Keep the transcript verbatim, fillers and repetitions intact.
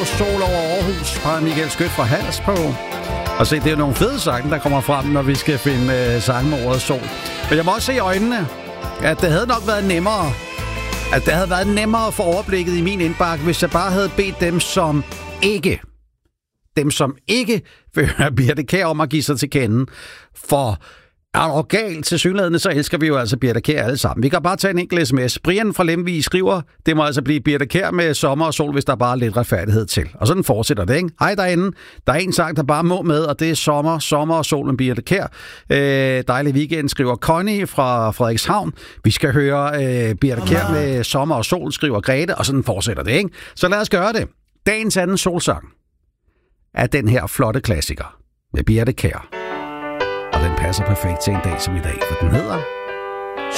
Sol over Aarhus fra Michael Skødt fra Hals på. Og se, det er jo nogle fede sange, der kommer frem, når vi skal finde øh, sange med ordet sol. Men jeg må også se i øjnene, at det havde nok været nemmere, at det havde været nemmere for overblikket i min indbakke, hvis jeg bare havde bedt dem, som ikke, dem som ikke vil høre Birthe Kjær om at give sig til kende. For er du galt til synligheden, så elsker vi jo altså Birthe Kjær alle sammen. Vi kan bare tage en enkelt sms. Brian fra Lemvig skriver, det må altså blive Birthe Kjær med sommer og sol, hvis der bare er lidt retfærdighed til. Og sådan fortsætter det, ikke? Hej derinde. Der er en sang, der bare må med, og det er sommer, sommer og sol med Birthe Kjær. Øh, dejlig weekend, skriver Connie fra Frederikshavn. Vi skal høre øh, Birthe Kjær med sommer og sol, skriver Grete, og sådan fortsætter det, ikke? Så lad os gøre det. Dagens anden solsang er den her flotte klassiker med Birthe Kjær. Og den passer perfekt til en dag som i dag, for den hedder